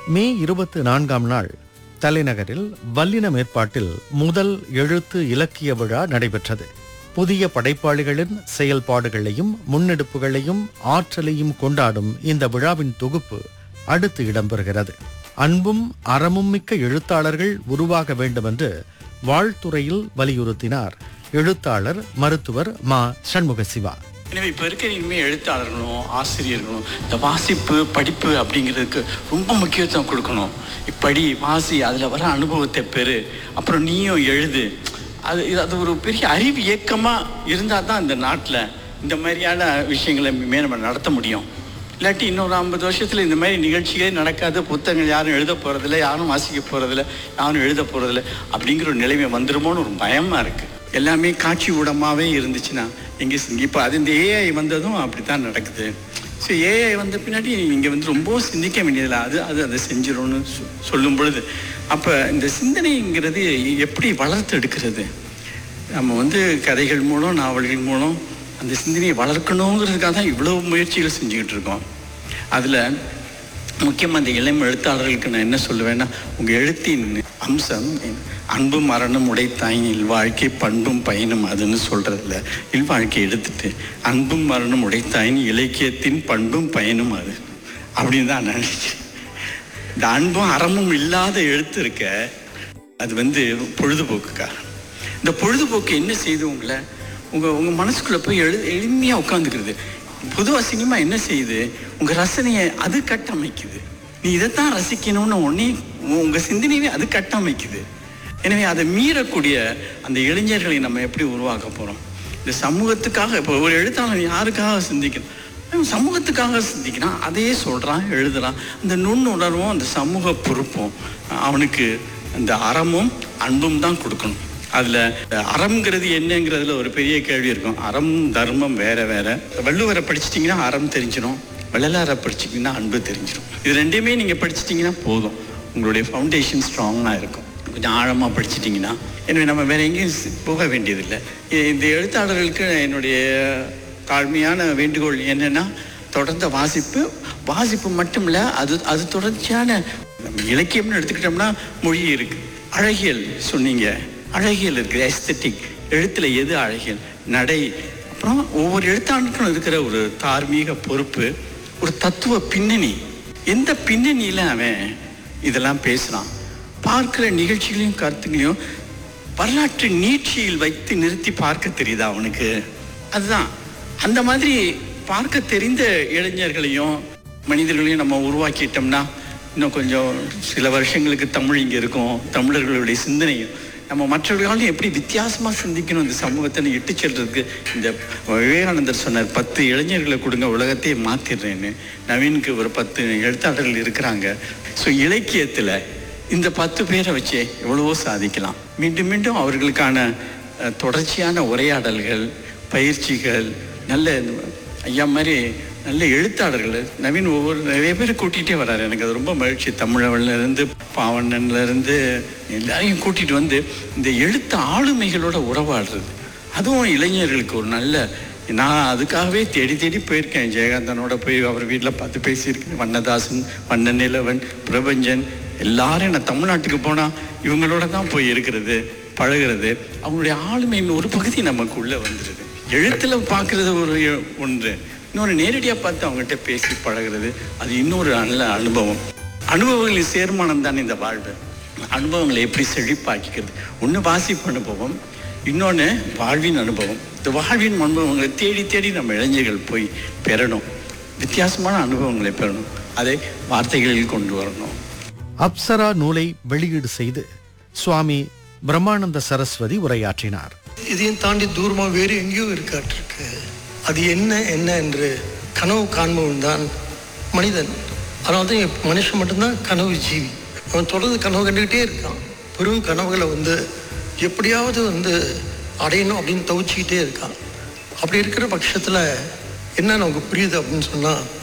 மே 24ஆம் நாள் தலைநகரில் வல்லினம் ஏற்பாட்டில் முதல் எழுத்து இலக்கிய விழா நடைபெற்றது. புதிய படைப்பாளிகளின் செயல்பாடுகளையும் முன்னெடுப்புகளையும் ஆற்றலையும் கொண்டாடும் இந்த விழாவின் தொகுப்பு அடுத்து இடம்பெறுகிறது. அன்பும் அறமும் மிக்க எழுத்தாளர்கள் உருவாக வேண்டுமென்று வாழ்த்துறையில் வலியுறுத்தினார் எழுத்தாளர் மருத்துவர் மா. சண்முகசிவா. எனவே இப்போ இருக்கிற இனிமேல் எழுத்தாளர்களும் ஆசிரியர்களும் இந்த வாசிப்பு படிப்பு அப்படிங்கிறதுக்கு ரொம்ப முக்கியத்துவம் கொடுக்கணும். இப்படி வாசி, அதில் வர அனுபவத்தை பெறு, அப்புறம் நீயும் எழுது. அது ஒரு பெரிய அறிவு இயக்கமாக இருந்தால் தான் இந்த நாட்டில் இந்த மாதிரியான விஷயங்களை நம்ம நடத்த முடியும். இல்லாட்டி இன்னொரு 50 வருஷத்தில் இந்த மாதிரி நிகழ்ச்சிகளே நடக்காது. புத்தகங்கள் யாரும் எழுத போகிறதில்ல, யாரும் வாசிக்க போகிறதில்ல, யாரும் எழுத போகிறதில்ல அப்படிங்கிற ஒரு நிலைமை வந்துருமோன்னு ஒரு பயமாக இருக்குது. எல்லாமே காட்சி ஊடகமாகவே இருந்துச்சுன்னா எங்கே இப்போ அது இந்த ஏஐ வந்ததும் அப்படி தான் நடக்குது. ஸோ ஏஐ வந்த பின்னாடி இங்கே ரொம்ப சிந்திக்க வேண்டியதில்லை. அதை செஞ்சிடும்னு சொல்லும் பொழுது அப்போ இந்த சிந்தனைங்கிறது எப்படி வளர்த்து எடுக்கிறது? நம்ம கதைகள் மூலம், நாவல்கள் மூலம் அந்த சிந்தனையை வளர்க்கணுங்கிறதுக்காக தான் இவ்வளோ முயற்சிகள் செஞ்சுக்கிட்டு இருக்கோம். அதில் முக்கியமாக அந்த இளம் எழுத்தாளர்களுக்கு நான் என்ன சொல்லுவேன்னா, உங்கள் எழுத்தின் அம்சம் அன்பும் மரணம் உடைத்தாயின் இல்வாழ்க்கை பண்பும் பயனும் அதுன்னு சொல்கிறதில்ல. இல்வாழ்க்கை எடுத்துட்டு அன்பும் மரணம் உடைத்தாயின் இலக்கியத்தின் பண்பும் பயனும் அது அப்படின்னு தான் நினைச்சேன். இந்த அன்பும் அறமும் இல்லாத எழுத்து இருக்க, அது பொழுதுபோக்குக்காக. இந்த பொழுதுபோக்கு என்ன செய்யுது? உங்கள் மனசுக்குள்ளே போய் எளிமையாக உட்காந்துக்கிறது. பொதுவாக சினிமா என்ன செய்யுது? உங்கள் ரசனையை அது கட்டமைக்குது. நீ இதைத்தான் ரசிக்கணும்னு உடனே உங்கள் சிந்தனையே அது கட்டமைக்குது. எனவே அதை மீறக்கூடிய அந்த இளைஞர்களை நம்ம எப்படி உருவாக்க போகிறோம்? இந்த சமூகத்துக்காக இப்போ ஒரு எழுத்தாளர் யாருக்காக சிந்திக்கணும்? சமூகத்துக்காக சிந்திக்கிறான், அதையே சொல்கிறான், எழுதுகிறான். அந்த நுண்ணுணர்வும் அந்த சமூக பொறுப்பும் அவனுக்கு அந்த அறமும் அன்பும் தான் கொடுக்கணும். அதில் அறம்ங்கிறது என்னங்கிறதுல ஒரு பெரிய கேள்வி இருக்கும். அறம் தர்மம் வேற வேற. வள்ளுவரை படிச்சிட்டிங்கன்னா அறம் தெரிஞ்சிடும், வள்ளலாரை படிச்சிட்டிங்கன்னா அன்பு தெரிஞ்சிடும். இது ரெண்டையுமே நீங்கள் படிச்சிட்டிங்கன்னா போதும், உங்களுடைய ஃபவுண்டேஷன் ஸ்ட்ராங்காக இருக்கும். கொஞ்சம் ஆழமாக படிச்சிட்டிங்கன்னா. எனவே நம்ம வேறு எங்கேயும் போக வேண்டியதில்லை. இந்த எழுத்தாளர்களுக்கு என்னுடைய தாழ்மையான வேண்டுகோள் என்னென்னா, தொடர்ந்த வாசிப்பு மட்டும் இல்லை, அது தொடர்ச்சியான இலக்கியம்னு எடுத்துக்கிட்டோம்னா மொழி இருக்குது, அழகியல் சொன்னீங்க, அழகியல் இருக்குது, எஸ்தட்டிக். எழுத்தில் எது அழகியல்? நடை. அப்புறம் ஒவ்வொரு எழுத்தாளருக்கும் இருக்கிற ஒரு தார்மீக பொறுப்பு, ஒரு தத்துவ பின்னணி. எந்த பின்னணியில் அவன் இதெல்லாம் பேசுகிறான்? பார்க்குற நிகழ்ச்சிகளையும் கருத்துங்களையும் வரலாற்று நீட்சியில் வைத்து நிறுத்தி பார்க்க தெரியுதா அவனுக்கு? அதுதான் அந்த மாதிரி பார்க்க தெரிந்த இளைஞர்களையும் மனிதர்களையும் நம்ம உருவாக்கிட்டோம்னா இன்னும் கொஞ்சம் சில வருஷங்களுக்கு தமிழ் இங்கே இருக்கும். தமிழர்களுடைய சிந்தனையும் நம்ம மற்றவர்களாலும் எப்படி வித்தியாசமாக சிந்திக்கணும் இந்த சமூகத்தை இட்டு செல்றதுக்கு. இந்த விவேகானந்தர் சொன்னார், 10 இளைஞர்களை கொடுங்க உலகத்தையே மாற்றிடுறேன்னு. நவீனுக்கு ஒரு 10 எழுத்தாளர்கள் இருக்கிறாங்க. ஸோ இலக்கியத்தில் இந்த 10 பேரை வச்சே எவ்வளவோ சாதிக்கலாம். மீண்டும் மீண்டும் அவர்களுக்கான தொடர்ச்சியான உரையாடல்கள், பயிற்சிகள், நல்ல ஐயா மாதிரி நல்ல எழுத்தாளர்கள் நவீன் நிறைய பேர் கூட்டிகிட்டே வர்றாரு. எனக்கு அது ரொம்ப மகிழ்ச்சி. தமிழவன்லேருந்து பாவண்ணன்லேருந்து எல்லாரையும் கூட்டிகிட்டு இந்த எழுத்து ஆளுமைகளோட உறவாடுறது, அதுவும் இளைஞர்களுக்கு ஒரு நல்ல. நான் அதுக்காகவே தேடி போயிருக்கேன். ஜெயகாந்தனோட போய் அவர் வீட்டில் பார்த்து பேசியிருக்கேன். வண்ணதாசன், வண்ணன் நிலவன், பிரபஞ்சன் எல்லாரும். நான் தமிழ்நாட்டுக்கு போனால் இவங்களோட தான் போய் இருக்கிறது, பழகிறது. அவங்களுடைய ஆளுமையின் ஒரு பகுதி நமக்குள்ளே வந்துடுது. எழுத்தில் பார்க்குறது ஒன்று, இன்னொரு நேரடியாக பார்த்து அவங்ககிட்ட பேசி பழகிறது, அது இன்னொரு நல்ல அனுபவம். அனுபவங்களின் சேர்மானம் தான் இந்த வாழ்வு. அனுபவங்களை எப்படி செழிப்பாக்கிக்கிறது? ஒன்று வாசிப்பு அனுபவம், இன்னொன்று வாழ்வின் அனுபவம். இந்த வாழ்வின் அனுபவங்களை தேடி நம்ம இளைஞர்கள் போய் பெறணும். வித்தியாசமான அனுபவங்களை பெறணும், அதை வார்த்தைகளில் கொண்டு வரணும். அப்சரா நூலை வெளியீடு செய்து சுவாமி பிரம்மானந்த சரஸ்வதி உரையாற்றினார். இதையும் தாண்டி தூரமாக வேறு எங்கேயோ இருக்காட்டிருக்கு. அது என்ன என்று கனவு காண்பவன் தான் மனிதன். அதனால தான் மனுஷன் மட்டும்தான் கனவு ஜீவி. அவன் தொடர்ந்து கனவு கண்டுக்கிட்டே இருக்கான். பெரும் கனவுகளை எப்படியாவது அடையணும் அப்படின்னு தவிச்சிக்கிட்டே இருக்கான். அப்படி இருக்கிற பட்சத்தில் என்ன நமக்கு புரியுது அப்படின்னு சொன்னால்,